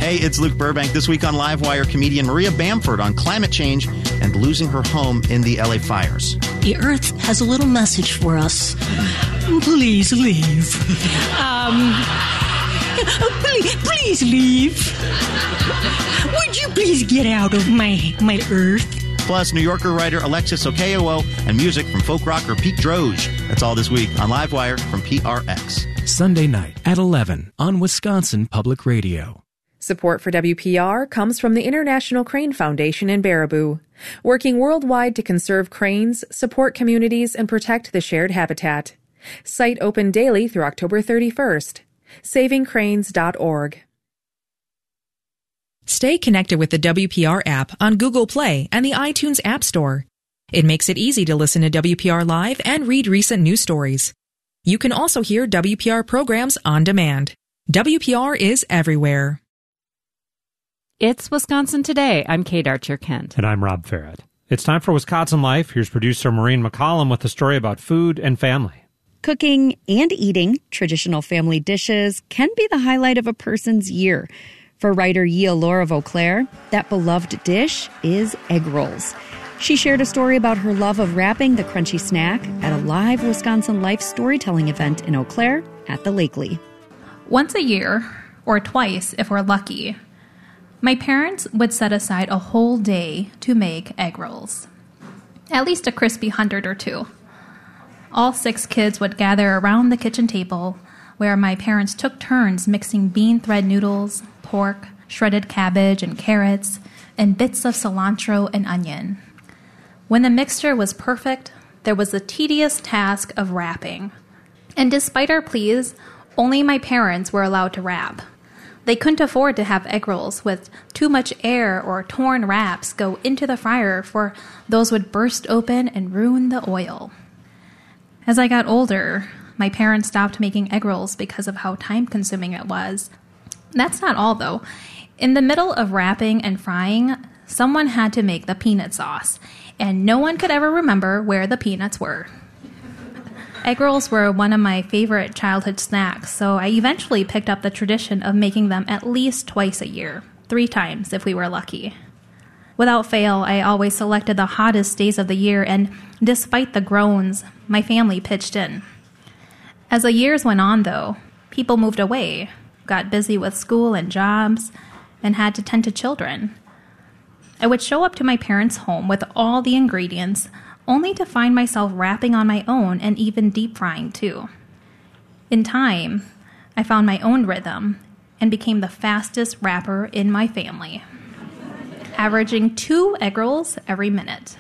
Hey, it's Luke Burbank. This week on Livewire, comedian Maria Bamford on climate change and losing her home in the LA fires. The Earth has a little message for us. Please leave. Please leave. Would you please get out of my Earth? Plus, New Yorker writer Alexis Okeowo and music from folk rocker Pete Droge. That's all this week on Livewire from PRX. Sunday night at 11 on Wisconsin Public Radio. Support for WPR comes from the International Crane Foundation in Baraboo, working worldwide to conserve cranes, support communities, and protect the shared habitat. Site open daily through October 31st. SavingCranes.org. Stay connected with the WPR app on Google Play and the iTunes App Store. It makes it easy to listen to WPR Live and read recent news stories. You can also hear WPR programs on demand. WPR is everywhere. It's Wisconsin Today. I'm Kate Archer-Kent. And I'm Rob Farrett. It's time for Wisconsin Life. Here's producer Maureen McCollum with a story about food and family. Cooking and eating traditional family dishes can be the highlight of a person's year. For writer Yia Laura Vauclair, that beloved dish is egg rolls. She shared a story about her love of wrapping the crunchy snack at a live Wisconsin Life storytelling event in Eau Claire at the Lakely. Once a year, or twice if we're lucky, my parents would set aside a whole day to make egg rolls. At least a crispy 100 or two. All 6 kids would gather around the kitchen table, where my parents took turns mixing bean thread noodles, pork, shredded cabbage and carrots, and bits of cilantro and onion. When the mixture was perfect, there was the tedious task of wrapping. And despite our pleas, only my parents were allowed to wrap. They couldn't afford to have egg rolls with too much air or torn wraps go into the fryer, for those would burst open and ruin the oil. As I got older, my parents stopped making egg rolls because of how time-consuming it was. That's not all, though. In the middle of wrapping and frying, someone had to make the peanut sauce, and no one could ever remember where the peanuts were. Egg rolls were one of my favorite childhood snacks, so I eventually picked up the tradition of making them at least twice a year, 3 times if we were lucky. Without fail, I always selected the hottest days of the year, and despite the groans, my family pitched in. As the years went on, though, people moved away, got busy with school and jobs, and had to tend to children. I would show up to my parents' home with all the ingredients, only to find myself wrapping on my own and even deep frying too. In time, I found my own rhythm and became the fastest wrapper in my family, averaging 2 egg rolls every minute.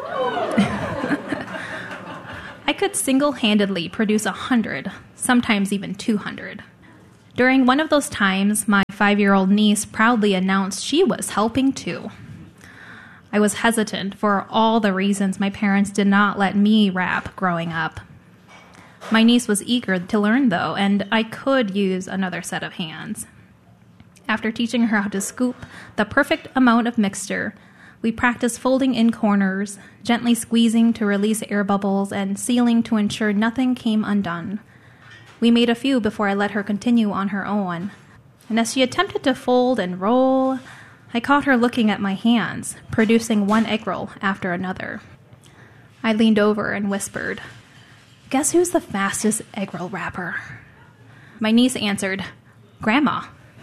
I could single-handedly produce 100, sometimes even 200. During one of those times, my 5-year-old niece proudly announced she was helping too. I was hesitant for all the reasons my parents did not let me wrap growing up. My niece was eager to learn, though, and I could use another set of hands. After teaching her how to scoop the perfect amount of mixture, we practiced folding in corners, gently squeezing to release air bubbles, and sealing to ensure nothing came undone. We made a few before I let her continue on her own, and as she attempted to fold and roll, I caught her looking at my hands, producing 1 egg roll after another. I leaned over and whispered, "Guess who's the fastest egg roll wrapper?" My niece answered, "Grandma."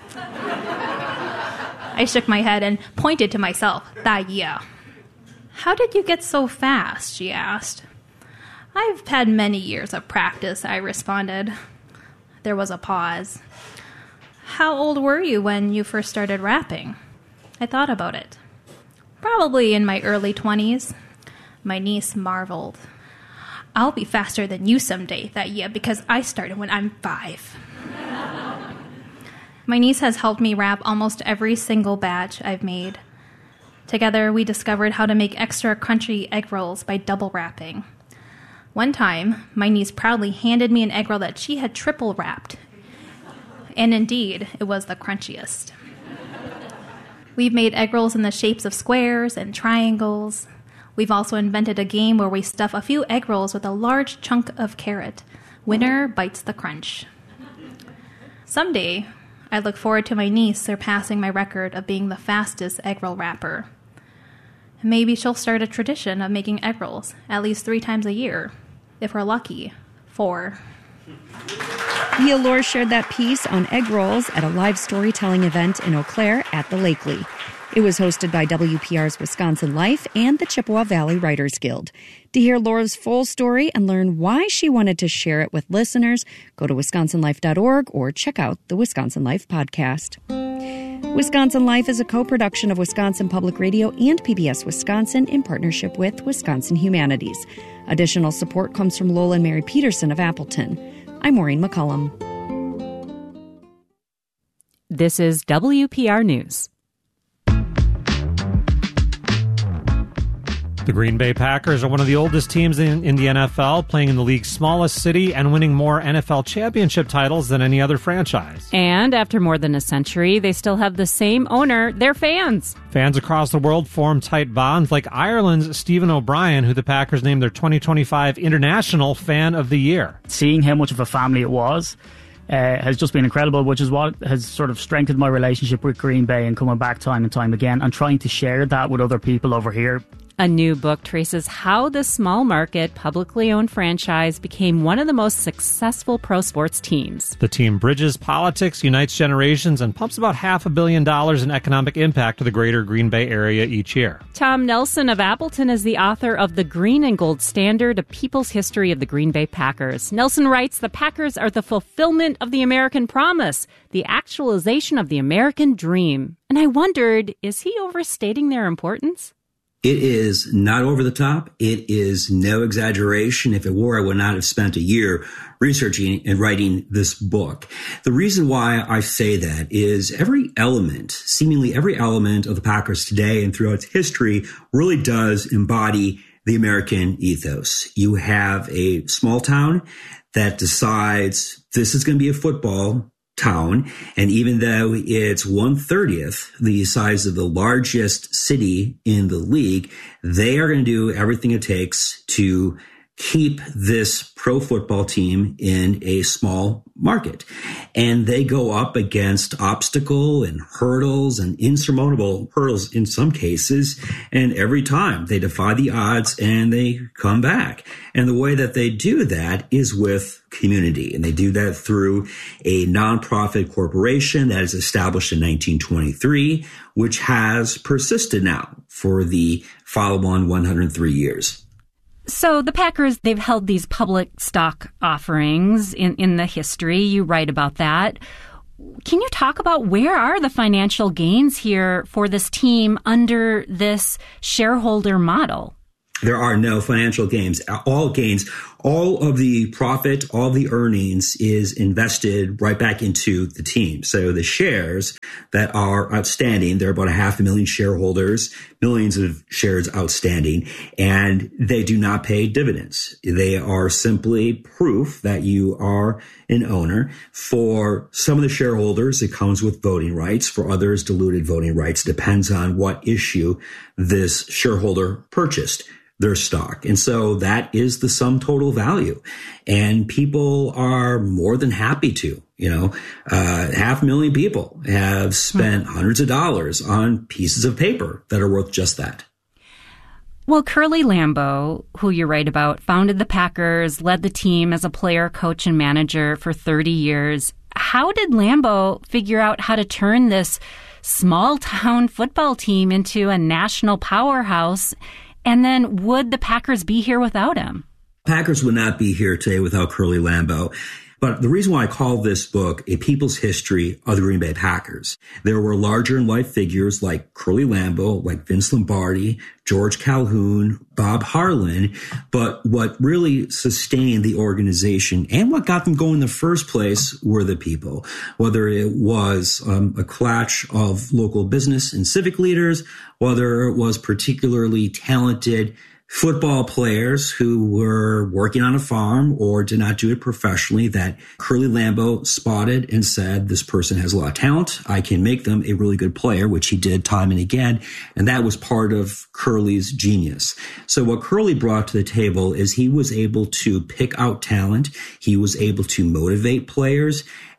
I shook my head and pointed to myself, "Yeah." "How did you get so fast?" she asked. "I've had many years of practice," I responded. There was a pause. "How old were you when you first started wrapping?" I thought about it. "Probably in my early 20s. My niece marveled. "I'll be faster than you someday, because I started when I'm 5. My niece has helped me wrap almost every single batch I've made. Together, we discovered how to make extra crunchy egg rolls by double wrapping. One time, my niece proudly handed me an egg roll that she had triple wrapped. And indeed, it was the crunchiest. We've made egg rolls in the shapes of squares and triangles. We've also invented a game where we stuff a few egg rolls with a large chunk of carrot. Winner bites the crunch. Someday, I look forward to my niece surpassing my record of being the fastest egg roll wrapper. Maybe she'll start a tradition of making egg rolls at least 3 times a year. If we're lucky, 4. Leah Lohr shared that piece on egg rolls at a live storytelling event in Eau Claire at the Lakely. It was hosted by WPR's Wisconsin Life and the Chippewa Valley Writers Guild. To hear Lohr's full story and learn why she wanted to share it with listeners, go to wisconsinlife.org or check out the Wisconsin Life podcast. Wisconsin Life is a co-production of Wisconsin Public Radio and PBS Wisconsin in partnership with Wisconsin Humanities. Additional support comes from Lowell and Mary Peterson of Appleton. I'm Maureen McCullum. This is WPR News. The Green Bay Packers are one of the oldest teams in the NFL, playing in the league's smallest city and winning more NFL championship titles than any other franchise. And after more than a century, they still have the same owner, their fans. Fans across the world form tight bonds, like Ireland's Stephen O'Brien, who the Packers named their 2025 International Fan of the Year. Seeing how much of a family it was has just been incredible, which is what has sort of strengthened my relationship with Green Bay and coming back time and time again and trying to share that with other people over here. A new book traces how the small market, publicly owned franchise became one of the most successful pro sports teams. The team bridges politics, unites generations, and pumps about $500 million in economic impact to the greater Green Bay area each year. Tom Nelson of Appleton is the author of The Green and Gold Standard, A People's History of the Green Bay Packers. Nelson writes, the Packers are the fulfillment of the American promise, the actualization of the American dream. And I wondered, is he overstating their importance? It is not over the top. It is no exaggeration. If it were, I would not have spent a year researching and writing this book. The reason why I say that is seemingly every element of the Packers today and throughout its history really does embody the American ethos. You have a small town that decides this is going to be a football town, and even though it's 1/30th the size of the largest city in the league, they are going to do everything it takes to keep this pro football team in a small market. And they go up against obstacle and hurdles and insurmountable hurdles in some cases. And every time they defy the odds and they come back. And the way that they do that is with community. And they do that through a nonprofit corporation that is established in 1923, which has persisted now for the follow-on 103 years. So the Packers, they've held these public stock offerings in the history. You write about that. Can you talk about where are the financial gains here for this team under this shareholder model? There are no financial gains. All of the profit, all the earnings is invested right back into the team. So the shares that are outstanding, there are about 500,000 shareholders, millions of shares outstanding, and they do not pay dividends. They are simply proof that you are an owner. For some of the shareholders, it comes with voting rights. For others, diluted voting rights. Depends on what issue this shareholder purchased their stock. And so that is the sum total value. And people are more than happy to, 500,000 people have spent hundreds of dollars on pieces of paper that are worth just that. Well, Curly Lambeau, who you write about, founded the Packers, led the team as a player, coach, and manager for 30 years. How did Lambeau figure out how to turn this small-town football team into a national powerhouse? And then would the Packers be here without him? Packers would not be here today without Curly Lambeau. But the reason why I call this book A People's History of the Green Bay Packers, there were larger-in-life figures like Curly Lambeau, like Vince Lombardi, George Calhoun, Bob Harlan. But what really sustained the organization and what got them going in the first place were the people, whether it was a clutch of local business and civic leaders, whether it was particularly talented football players who were working on a farm or did not do it professionally, that Curly Lambeau spotted and said, this person has a lot of talent. I can make them a really good player, which he did time and again. And that was part of Curly's genius. So what Curly brought to the table is he was able to pick out talent. He was able to motivate players.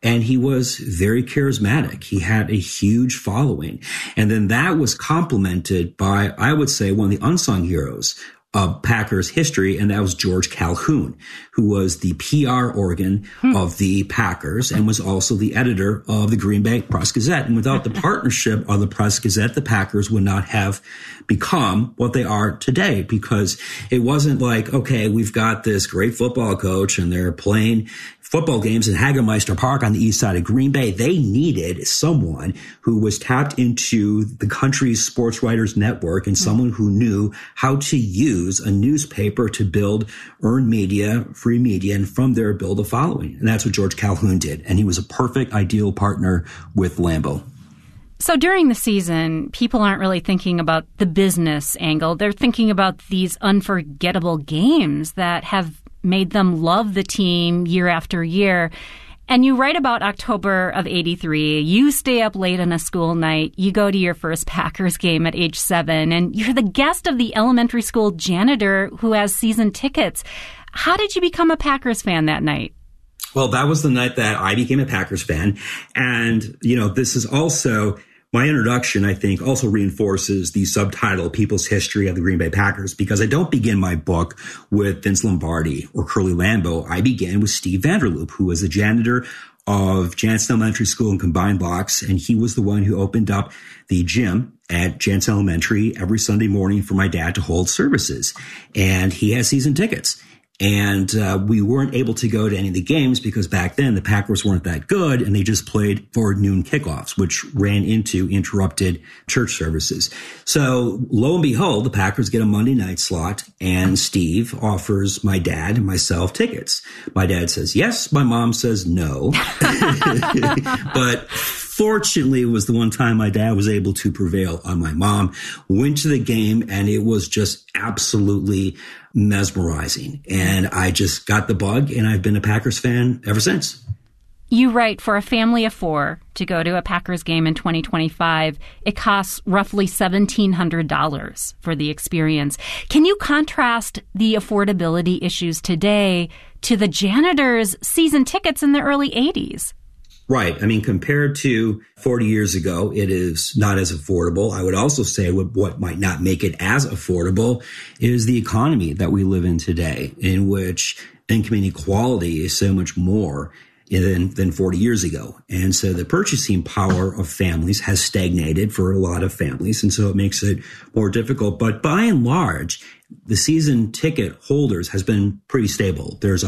And he was very charismatic. He had a huge following. And then that was complemented by, I would say, one of the unsung heroes of Packers history, and that was George Calhoun, who was the PR organ of the Packers and was also the editor of the Green Bay Press-Gazette. And without the partnership of the Press-Gazette, the Packers would not have become what they are today, because it wasn't like, okay, we've got this great football coach and they're playing football games in Hagermeister Park on the east side of Green Bay. They needed someone who was tapped into the country's sports writers network and someone who knew how to use a newspaper to build earned media, free media, and from there build a following. And that's what George Calhoun did. And he was a perfect, ideal partner with Lambeau. So during the season, people aren't really thinking about the business angle. They're thinking about these unforgettable games that have made them love the team year after year. And you write about October of 83. You stay up late on a school night. You go to your first Packers game at age 7, and you're the guest of the elementary school janitor who has season tickets. How did you become a Packers fan that night? Well, that was the night that I became a Packers fan. And, this is also my introduction, I think, also reinforces the subtitle, People's History of the Green Bay Packers, because I don't begin my book with Vince Lombardi or Curly Lambeau. I began with Steve Vanderloop, who was the janitor of Jansen Elementary School in Combined Blocks. And he was the one who opened up the gym at Jansen Elementary every Sunday morning for my dad to hold services. And he has season tickets. And we weren't able to go to any of the games because back then the Packers weren't that good and they just played for noon kickoffs, which ran into interrupted church services. So lo and behold, the Packers get a Monday night slot and Steve offers my dad and myself tickets. My dad says yes. My mom says no. But fortunately, it was the one time my dad was able to prevail on my mom. Went to the game and it was just absolutely mesmerizing. And I just got the bug and I've been a Packers fan ever since. You write, for a family of 4 to go to a Packers game in 2025, it costs roughly $1,700 for the experience. Can you contrast the affordability issues today to the janitors' season tickets in the early 80s? Right. I mean, compared to 40 years ago, it is not as affordable. I would also say what might not make it as affordable is the economy that we live in today, in which income inequality is so much more than 40 years ago. And so the purchasing power of families has stagnated for a lot of families. And so it makes it more difficult. But by and large, the season ticket holders has been pretty stable. There's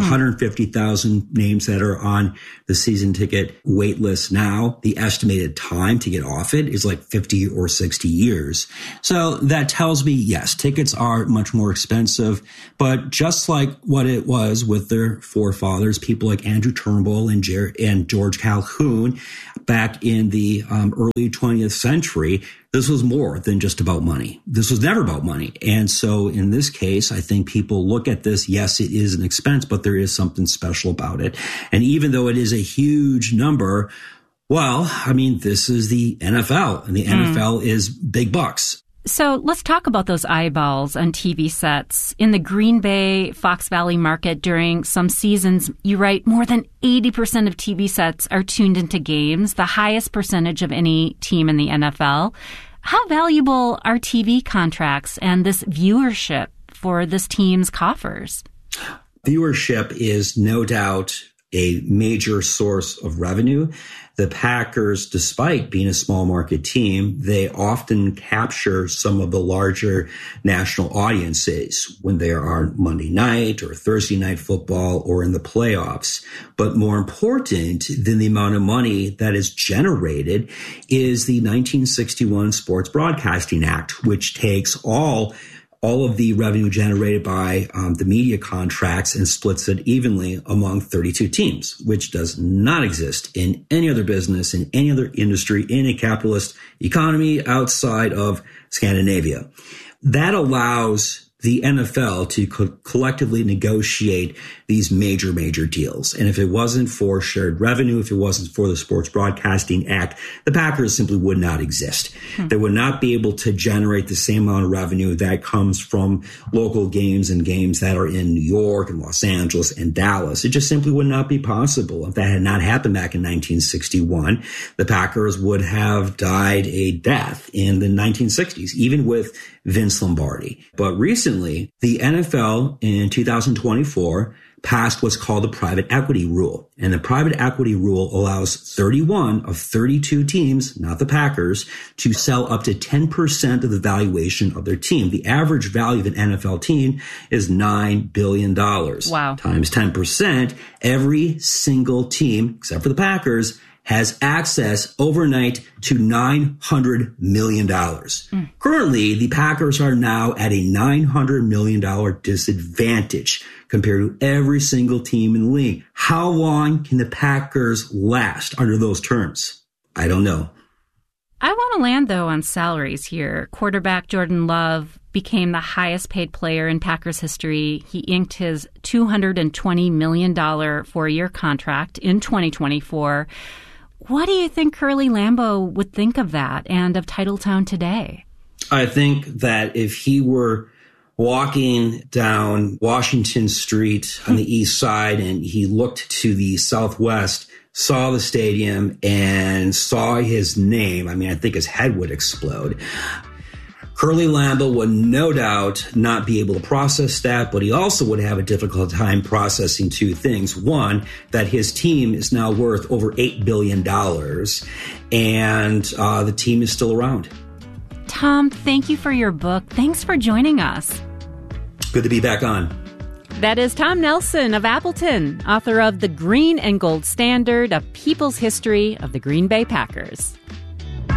150,000 names that are on the season ticket wait list now. The estimated time to get off it is like 50 or 60 years. So that tells me, yes, tickets are much more expensive. But just like what it was with their forefathers, people like Andrew Turnbull and George Calhoun back in the early 20th century, this was more than just about money. This was never about money. And so in this case, I think people look at this, yes, it is an expense, but there is something special about it. And even though it is a huge number, well, I mean, this is the NFL, and the NFL is big bucks. So let's talk about those eyeballs on TV sets. In the Green Bay, Fox Valley market during some seasons, you write more than 80% of TV sets are tuned into games, the highest percentage of any team in the NFL. How valuable are TV contracts and this viewership for this team's coffers? Viewership is no doubt a major source of revenue. The Packers, despite being a small market team, they often capture some of the larger national audiences when they are Monday night or Thursday night football or in the playoffs. But more important than the amount of money that is generated is the 1961 Sports Broadcasting Act, which takes all of the revenue generated by the media contracts and splits it evenly among 32 teams, which does not exist in any other business, in any other industry, in a capitalist economy outside of Scandinavia. That allows the NFL to collectively negotiate these major deals. And if it wasn't for shared revenue, if it wasn't for the Sports Broadcasting Act, the Packers simply would not exist. They would not be able to generate the same amount of revenue that comes from local games and games that are in New York and Los Angeles and Dallas. It just simply would not be possible. If that had not happened back in 1961, the Packers would have died a death in the 1960s, even with Vince Lombardi. But recently, the NFL in 2024 passed what's called the private equity rule. And the private equity rule allows 31 of 32 teams, not the Packers, to sell up to 10% of the valuation of their team. The average value of an NFL team is $9 billion. Wow. Times 10%, every single team, except for the Packers, has access overnight to $900 million. Currently, the Packers are now at a $900 million disadvantage compared to every single team in the league. How long can the Packers last under those terms? I don't know. I want to land, though, on salaries here. Quarterback Jordan Love became the highest paid player in Packers history. He inked his $220 million four-year contract in 2024. What do you think Curly Lambeau would think of that and of Titletown today? I think that if he were walking down Washington Street on the east side and he looked to the southwest, saw the stadium and saw his name, I think his head would explode. Curly Lambeau would no doubt not be able to process that, but he also would have a difficult time processing two things. One, that his team is now worth over $8 billion, and the team is still around. Tom, thank you for your book. Thanks for joining us. Good to be back on. That is Tom Nelson of Appleton, author of The Green and Gold Standard, A People's History of the Green Bay Packers.